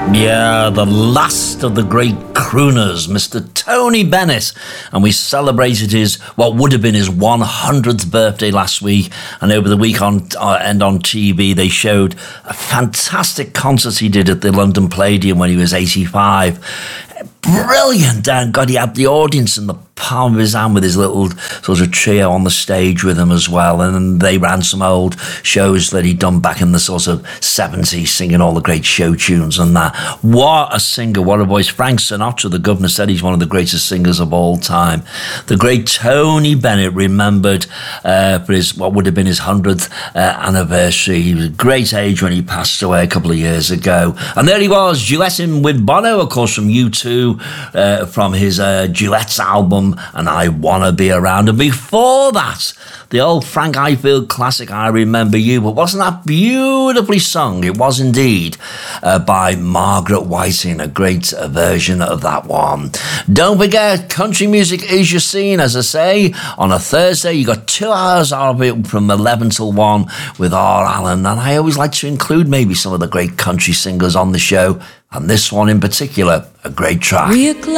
Yeah, the last of the great crooners, Mr. Tony Bennett. And we celebrated what would have been his 100th birthday last week. And over the weekend on TV, they showed a fantastic concert he did at the London Palladium when he was 85. Brilliant, and God, he had the audience in the palm of his hand with his little sort of trio on the stage with him as well. And they ran some old shows that he'd done back in the sort of 70s, singing all the great show tunes and that. What a singer, what a voice. Frank Sinatra, the governor, said he's one of the greatest singers of all time. The great Tony Bennett, remembered for what would have been his 100th anniversary. He was a great age when he passed away a couple of years ago. And there he was, duetting with Bono, of course, from U2, from his Duets album, and I Wanna Be Around. And before that, the old Frank Ifield classic, I Remember You. But wasn't that beautifully sung? It was indeed, by Margaret Whiting, a great version of that one. Don't forget, country music is your scene, as I say. On a Thursday, you got 2 hours of it from 11 till 1 with R. Allen. And I always like to include maybe some of the great country singers on the show. And this one in particular, a great track.